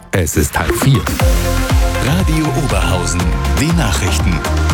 Es ist 3:30. Radio Oberhausen, die Nachrichten.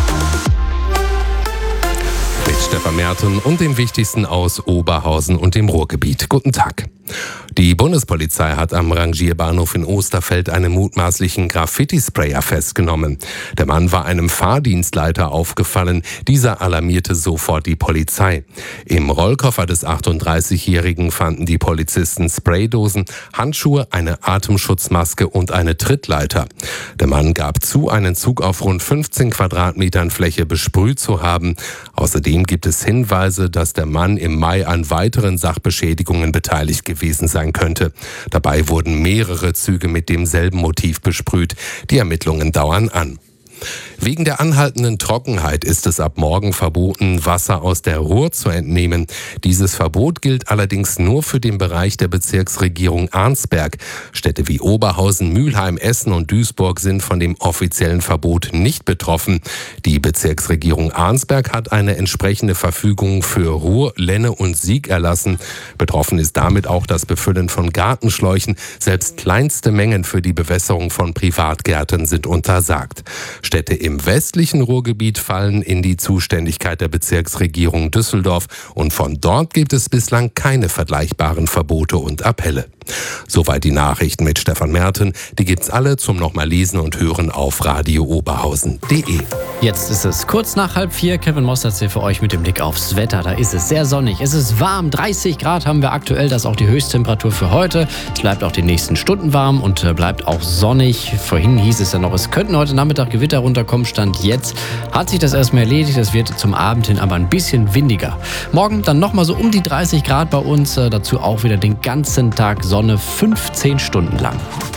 Mit Stefan Merten und dem Wichtigsten aus Oberhausen und dem Ruhrgebiet. Guten Tag. Die Bundespolizei hat am Rangierbahnhof in Osterfeld einen mutmaßlichen Graffiti-Sprayer festgenommen. Der Mann war einem Fahrdienstleiter aufgefallen. Dieser alarmierte sofort die Polizei. Im Rollkoffer des 38-Jährigen fanden die Polizisten Spraydosen, Handschuhe, eine Atemschutzmaske und eine Trittleiter. Der Mann gab zu, einen Zug auf rund 15 Quadratmetern Fläche besprüht zu haben. Außerdem gibt es Hinweise, dass der Mann im Mai an weiteren Sachbeschädigungen beteiligt gewesen sein könnte. Dabei wurden mehrere Züge mit demselben Motiv besprüht. Die Ermittlungen dauern an. Wegen der anhaltenden Trockenheit ist es ab morgen verboten, Wasser aus der Ruhr zu entnehmen. Dieses Verbot gilt allerdings nur für den Bereich der Bezirksregierung Arnsberg. Städte wie Oberhausen, Mülheim, Essen und Duisburg sind von dem offiziellen Verbot nicht betroffen. Die Bezirksregierung Arnsberg hat eine entsprechende Verfügung für Ruhr, Lenne und Sieg erlassen. Betroffen ist damit auch das Befüllen von Gartenschläuchen. Selbst kleinste Mengen für die Bewässerung von Privatgärten sind untersagt. Städte im westlichen Ruhrgebiet fallen in die Zuständigkeit der Bezirksregierung Düsseldorf und von dort gibt es bislang keine vergleichbaren Verbote und Appelle. Soweit die Nachrichten mit Stefan Merten. Die gibt's alle zum nochmal lesen und hören auf radiooberhausen.de. Jetzt ist es kurz nach 3:30. Kevin Mostert hier für euch mit dem Blick aufs Wetter. Da ist es sehr sonnig. Es ist warm. 30 Grad haben wir aktuell. Das ist auch die Höchsttemperatur für heute. Es bleibt auch die nächsten Stunden warm und bleibt auch sonnig. Vorhin hieß es ja noch, es könnten heute Nachmittag Gewitter runterkommen. Stand jetzt hat sich das erstmal erledigt. Es wird zum Abend hin aber ein bisschen windiger. Morgen dann nochmal so um die 30 Grad bei uns. Dazu auch wieder den ganzen Tag Sonne, 15 Stunden lang.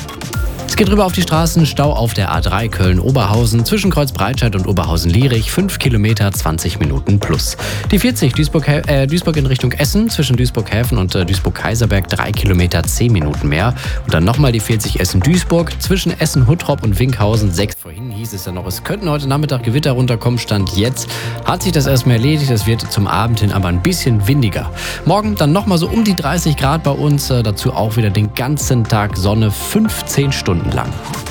Es geht rüber auf die Straßen. Stau auf der A3 Köln-Oberhausen zwischen Kreuzbreitscheid und Oberhausen-Lierich. 5 Kilometer, 20 Minuten plus. Die 40 Duisburg in Richtung Essen zwischen Duisburg-Häfen und Duisburg-Kaiserberg. 3 Kilometer, 10 Minuten mehr. Und dann nochmal die 40 Essen-Duisburg zwischen Essen-Huttrop und Winkhausen. 6. Vorhin hieß es ja noch, es könnten heute Nachmittag Gewitter runterkommen. Stand jetzt hat sich das erstmal erledigt. Es wird zum Abend hin aber ein bisschen windiger. Morgen dann nochmal so um die 30 Grad bei uns. Dazu auch wieder den ganzen Tag Sonne, 15 Stunden lang.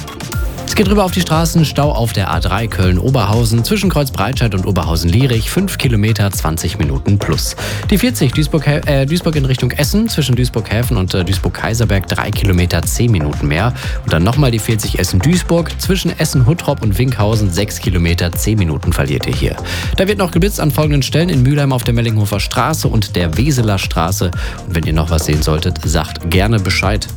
Es geht rüber auf die Straßen. Stau auf der A3 Köln-Oberhausen zwischen Kreuzbreitscheid und Oberhausen-Lierich. 5 Kilometer, 20 Minuten plus. Die 40 Duisburg in Richtung Essen zwischen Duisburg-Häfen und Duisburg-Kaiserberg. 3 Kilometer, 10 Minuten mehr. Und dann nochmal die 40 Essen-Duisburg zwischen Essen-Huttrop und Winkhausen. 6 Kilometer, 10 Minuten verliert ihr hier. Da wird noch geblitzt an folgenden Stellen: in Mülheim auf der Mellinghofer Straße und der Weseler Straße. Und wenn ihr noch was sehen solltet, sagt gerne Bescheid.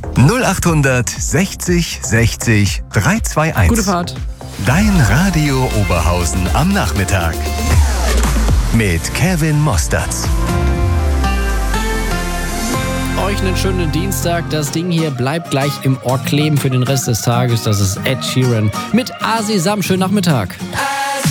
0800 60 60 321. Gute Fahrt. Dein Radio Oberhausen am Nachmittag. Mit Kevin Mostert. Euch einen schönen Dienstag. Das Ding hier bleibt gleich im Ohr kleben für den Rest des Tages. Das ist Ed Sheeran mit Asi Sam. Schönen Nachmittag.